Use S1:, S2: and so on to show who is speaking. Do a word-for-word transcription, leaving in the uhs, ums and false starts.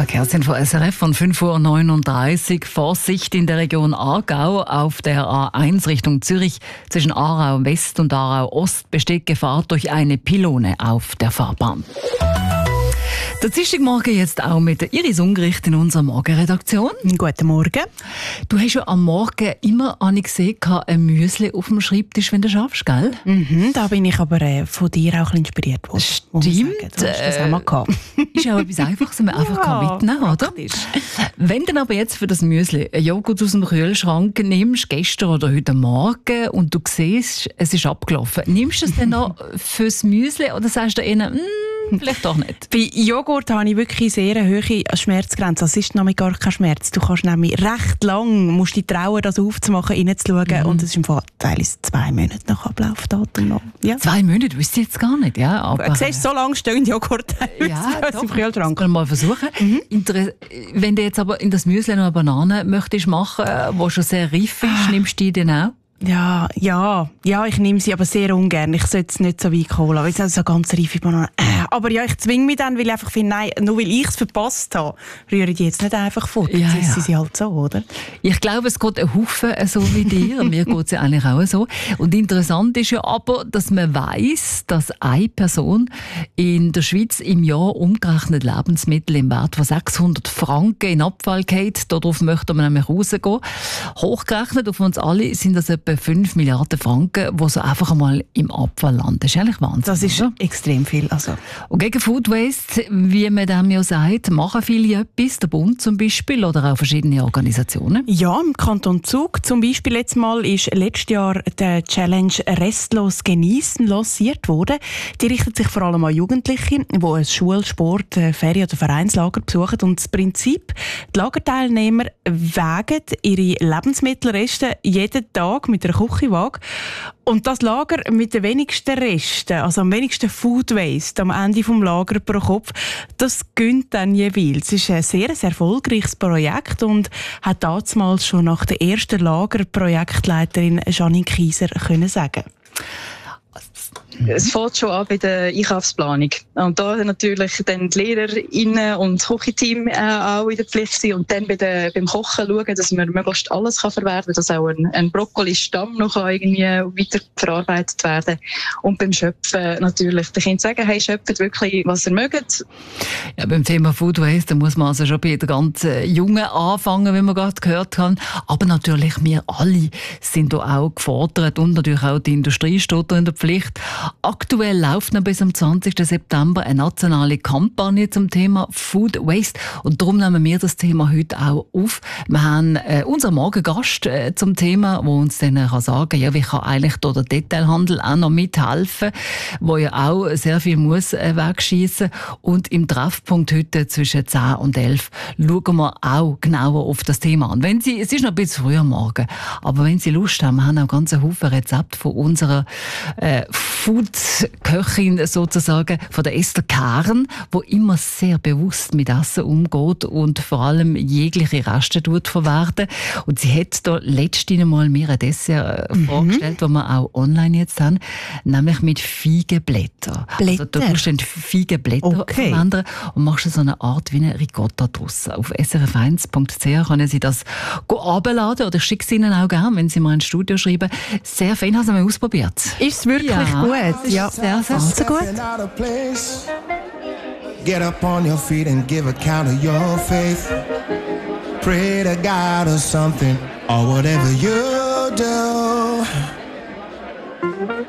S1: Verkehrsinfo S R F von fünf Uhr neununddreißig. Vorsicht in der Region Aargau. Auf der A eins Richtung Zürich zwischen Aarau West und Aarau Ost besteht Gefahr durch eine Pylone auf der Fahrbahn. Der Dienstagmorgen jetzt auch mit der Iris Ungericht in unserer Morgenredaktion.
S2: Guten Morgen.
S1: Du hast ja am Morgen immer an gesehen, ein Müsli auf dem Schreibtisch, wenn du schaffst, gell?
S2: Mhm, da bin ich aber äh, von dir auch ein bisschen inspiriert worden.
S1: Stimmt.
S2: Du hast das auch mal gehabt.
S1: Ist auch etwas Einfaches, was man einfach
S2: Ja,
S1: mitnehmen kann, oder? Wenn du aber jetzt für das Müsli einen Joghurt aus dem Kühlschrank nimmst, gestern oder heute Morgen, und du siehst, es ist abgelaufen, nimmst du es dann noch fürs Müsli oder sagst du ihnen, mm, vielleicht doch nicht?
S2: Bei Joghurt habe ich wirklich sehr eine hohe Schmerzgrenze. Es ist nämlich gar kein Schmerz. Du kannst nämlich recht lang, musst dich trauen, das aufzumachen, reinzuschauen. Mhm. Und es ist im Fall teilweise zwei Monate nach Ablaufdatum noch. Ja.
S1: Zwei Monate, wüsste ich jetzt gar nicht. Ja, aber,
S2: du siehst, so lange stehen Joghurt
S1: ja,
S2: im Kühlschrank.
S1: Kann mal versuchen. Mhm. Inter- Wenn du jetzt aber in das Müsli noch eine Banane möchtest machen, die schon sehr reif ist, ah. nimmst du die dann auch?
S2: Ja, ja, ja, ich nehme sie aber sehr ungern. Ich sollte es nicht so weit holen, weil es ist so ganz reife Banane. Aber ja, ich zwinge mich dann, weil ich einfach finde, nein, nur weil ich es verpasst habe, rühre ich die jetzt nicht einfach fort.
S1: Ja,
S2: jetzt
S1: ja.
S2: ist sie halt so, oder?
S1: Ich glaube, es geht ein Haufen so wie dir. Mir geht es ja eigentlich auch so. Und interessant ist ja aber, dass man weiss, dass eine Person in der Schweiz im Jahr umgerechnet Lebensmittel im Wert von sechshundert Franken in Abfall geht. Darauf möchte man nämlich rausgehen. Hochgerechnet auf uns alle sind das etwa fünf Milliarden Franken, die so einfach einmal im Abfall landen. Das ist eigentlich Wahnsinn.
S2: Das ist
S1: oder?
S2: Extrem viel. Also.
S1: Und gegen Food Waste, wie man dem ja sagt, machen viele etwas, der Bund zum Beispiel oder auch verschiedene Organisationen.
S2: Ja, im Kanton Zug zum Beispiel letztes Mal ist letztes Jahr der Challenge «Restlos genießen» lanciert worden. Die richtet sich vor allem an Jugendliche, die ein Schul-, Sport-, Ferien- oder Vereinslager besuchen. Und das Prinzip, die Lagerteilnehmer wägen ihre Lebensmittelreste jeden Tag mit einer Küchenwaage. Und das Lager mit den wenigsten Resten, also am wenigsten Food Waste am Ende des Lagers pro Kopf, das gönnt dann jeweils. Es ist ein sehr erfolgreiches Projekt und hat damals schon nach der ersten Lagerprojektleiterin Janine Kieser können sagen.
S3: Es fängt schon an bei der Einkaufsplanung. Und da natürlich dann die LehrerInnen und das Küchenteam äh, auch in der Pflicht sind. Und dann bei der, beim Kochen schauen, dass man möglichst alles kann verwerten kann, dass auch ein, ein Brokkoli-Stamm noch kann irgendwie weiterverarbeitet werden. Und beim Schöpfen natürlich den Kindern sagen, hey, schöpft wirklich, was ihr mögt.
S1: Ja, beim Thema Food Waste, da muss man also schon bei der ganzen Jungen anfangen, wie man gerade gehört haben. Aber natürlich, wir alle sind da auch gefordert und natürlich auch die Industrie steht da in der Pflicht. Aktuell läuft noch bis am zwanzigsten September eine nationale Kampagne zum Thema Food Waste und darum nehmen wir das Thema heute auch auf. Wir haben äh, unseren Morgengast äh, zum Thema, der uns dann kann sagen, ja, wie kann eigentlich da der Detailhandel auch noch mithelfen, wo ja auch sehr viel muss äh, wegschiessen. Und im Treffpunkt heute zwischen zehn und elf schauen wir auch genauer auf das Thema an. Wenn Sie, es ist noch ein bisschen früh am Morgen, aber wenn Sie Lust haben, wir haben auch ganz einen Haufen Rezepte von unserer äh, Food-Köchin sozusagen, von der Esther Karen, die immer sehr bewusst mit Essen umgeht und vor allem jegliche Reste verwerten. Und sie hat da letztens mal mir ein Dessert mhm. vorgestellt, das wir auch online jetzt haben, nämlich mit Feigenblättern.
S2: Blätter?
S1: Also da tust du dann Feigenblätter
S2: okay.
S1: verwenden und machst so eine Art wie eine Ricotta draus. Auf s r f eins punkt c h können Sie das herunterladen oder ich schicke es Ihnen auch gerne, wenn Sie mal ein Studio schreiben. Sehr fein, haben Sie mal ausprobiert.
S2: Ist es wirklich
S1: ja.
S2: gut? Ja,
S1: sehr, sehr,
S2: sehr gut.
S4: Get up on your feet and give account of your faith. Pray to God or something, or whatever you do.